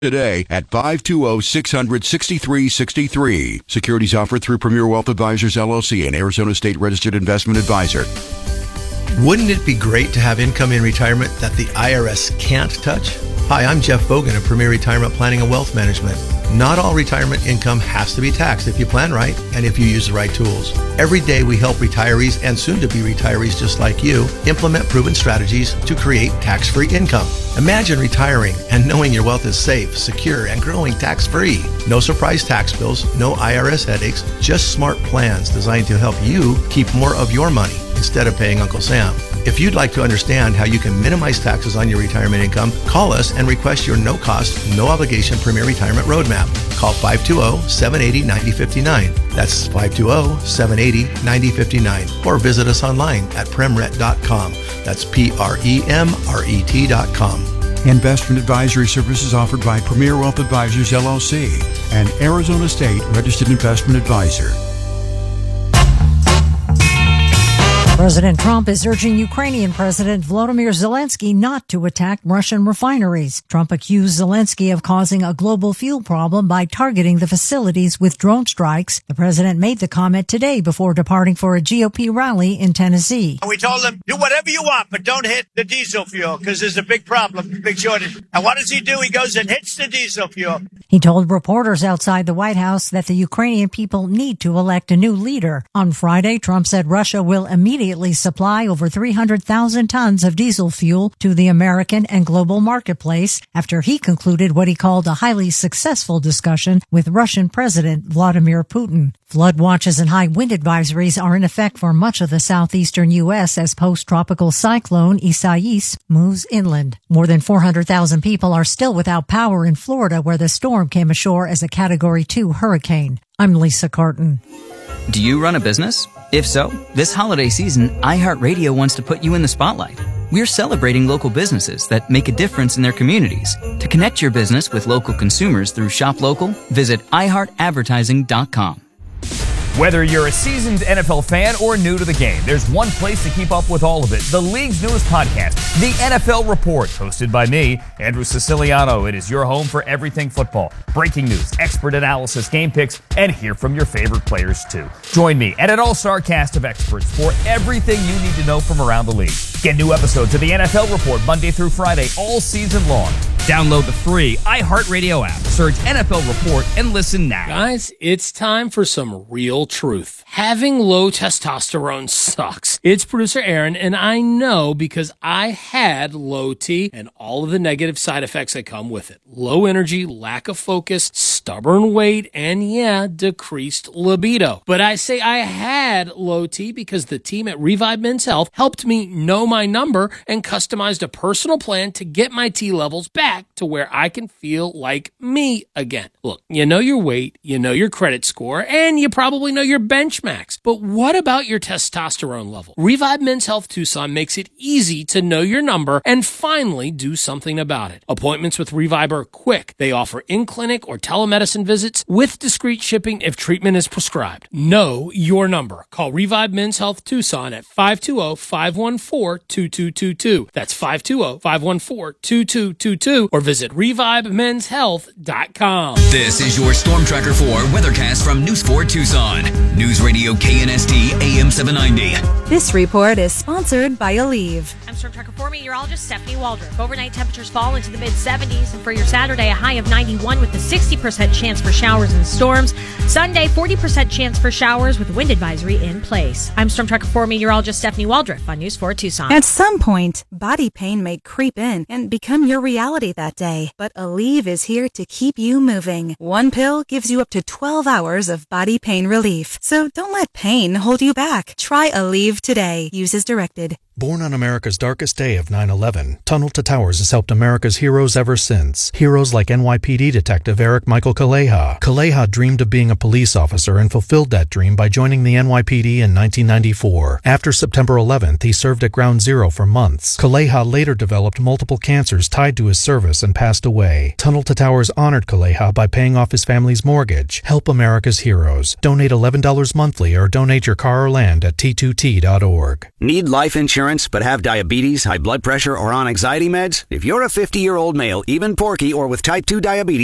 today at 520-600-6363. Securities offered through Premier Wealth Advisors, LLC, an Arizona State Registered Investment Advisor. Wouldn't it be great to have income in retirement that the IRS can't touch? Hi, I'm Jeff Bogan of Premier Retirement Planning and Wealth Management. Not all retirement income has to be taxed if you plan right and if you use the right tools. Every day we help retirees and soon-to-be retirees just like you implement proven strategies to create tax-free income. Imagine retiring and knowing your wealth is safe, secure, and growing tax-free. No surprise tax bills, no IRS headaches, just smart plans designed to help you keep more of your money instead of paying Uncle Sam. If you'd like to understand how you can minimize taxes on your retirement income, call us and request your no-cost, no-obligation Premier Retirement Roadmap. Call 520-780-9059. That's 520-780-9059. Or visit us online at premret.com. That's PREMRET.com. Investment advisory services offered by Premier Wealth Advisors, LLC, an Arizona State Registered Investment Advisor. President Trump is urging Ukrainian President Volodymyr Zelensky not to attack Russian refineries. Trump accused Zelensky of causing a global fuel problem by targeting the facilities with drone strikes. The president made the comment today before departing for a GOP rally in Tennessee. We told him, do whatever you want, but don't hit the diesel fuel because there's a big problem, big shortage. And what does he do? He goes and hits the diesel fuel. He told reporters outside the White House that the Ukrainian people need to elect a new leader. On Friday, Trump said Russia will immediately supply over 300,000 tons of diesel fuel to the American and global marketplace after he concluded what he called a highly successful discussion with Russian President Vladimir Putin. Flood watches and high wind advisories are in effect for much of the southeastern U.S. as post-tropical cyclone Isaias moves inland. More than 400,000 people are still without power in Florida, where the storm came ashore as a Category 2 hurricane. I'm Lisa Carton. Do you run a business? If so, this holiday season, iHeartRadio wants to put you in the spotlight. We're celebrating local businesses that make a difference in their communities. To connect your business with local consumers through Shop Local, visit iHeartAdvertising.com. Whether you're a seasoned NFL fan or new to the game, there's one place to keep up with all of it. The league's newest podcast, The NFL Report, hosted by me, Andrew Siciliano. It is your home for everything football. Breaking news, expert analysis, game picks, and hear from your favorite players too. Join me and an all-star cast of experts for everything you need to know from around the league. Get new episodes of The NFL Report Monday through Friday all season long. Download the free iHeartRadio app. Search NFL Report and listen now. Guys, it's time for some real truth. Having low testosterone sucks. It's producer Aaron, and I know because I had low T and all of the negative side effects that come with it. Low energy, lack of focus, stubborn weight, and decreased libido. But I say I had low T because the team at Revive Men's Health helped me know my number and customized a personal plan to get my T levels back to where I can feel like me again. Look, you know your weight, you know your credit score, and you probably know your benchmarks. But what about your testosterone level? Revive Men's Health Tucson makes it easy to know your number and finally do something about it. Appointments with Revive are quick. They offer in-clinic or telemedicine visits with discreet shipping if treatment is prescribed. Know your number. Call Revive Men's Health Tucson at 520-514-2222. That's 520-514-2222 or visit ReviveMen'sHealth.com. This is your Storm Tracker 4 weathercast from News 4 Tucson. News Radio KNST AM 790. This report is sponsored by Aleve. I'm Storm Tracker 4 meteorologist Stephanie Waldrop. Overnight temperatures fall into the mid-70s, and for your Saturday, a high of 91 with a 60% chance for showers and storms. Sunday, 40% chance for showers with wind advisory in place. I'm Storm Tracker 4 meteorologist Stephanie Waldrop on News 4 Tucson. At some point, body pain may creep in and become your reality that day, but Aleve is here to keep you moving. One pill gives you up to 12 hours of body pain relief, so don't let pain hold you back. Try Aleve today. Use as directed. Born on America's darkest day of 9/11, Tunnel to Towers has helped America's heroes ever since. Heroes like NYPD Detective Eric Michael Kaleha. Kaleha dreamed of being a police officer and fulfilled that dream by joining the NYPD in 1994. After September 11th, he served at Ground Zero for months. Kaleha later developed multiple cancers tied to his service and passed away. Tunnel to Towers honored Kaleha by paying off his family's mortgage. Help America's heroes. Donate $11 monthly or donate your car or land at T2T.org. Need life insurance insurance but have diabetes, high blood pressure, or on anxiety meds? If you're a 50-year-old male, even porky, or with type 2 diabetes,